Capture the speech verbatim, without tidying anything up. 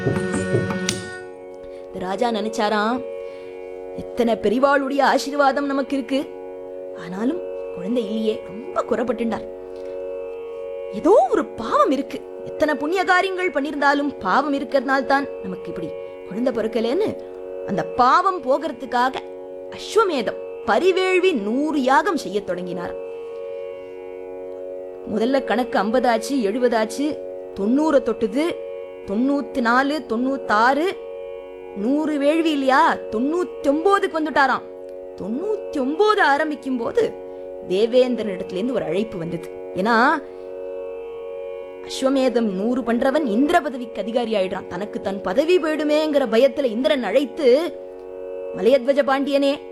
ராஜா நினைச்சாராம், எத்தனை பெரிவாளுடைய ஆசீர்வாதம் நமக்கு இருக்கு, ஆனாலும் குழந்தை இல்லையே, ரொம்ப குறப்பட்டுண்டார். ஏதோ ஒரு பாவம் இருக்கு, எத்தனை புண்ணிய காரியங்கள் பண்ணியிருந்தாலும் பாவம் இருக்கிறதுனால தான் நமக்கு இப்படி குழந்தை பிறக்கலன்னு அந்த பாவம் போகிறதுக்காக அஸ்வமேதம் பரிவேள்வி நூறு யாகம் செய்ய தொடங்கினார். முதல்ல கணக்கு ஐம்பது ஆச்சு, எழுபது ஆச்சு, தொண்ணூறு தொட்டுது, தொண்ணூத்தி நாலு தொண்ணூத்தாறு, நூறு வேள்வி இல்லையா, தொண்ணூத்தி ஒன்பதுக்கு வந்துட்டாராம். தொண்ணூத்தி ஒன்பது ஆரம்பிக்கும் போது தேவேந்திரன் இடத்துல இருந்து ஒரு அழைப்பு வந்தது. ஏன்னா அஸ்வமேதம் நூறு பண்றவன் இந்திர பதவிக்கு அதிகாரி ஆயிடுறான். தனக்கு தன் பதவி போயிடுமேங்கிற பயத்துல இந்திரன் அழைத்து, மலையத்வஜ பாண்டியனே,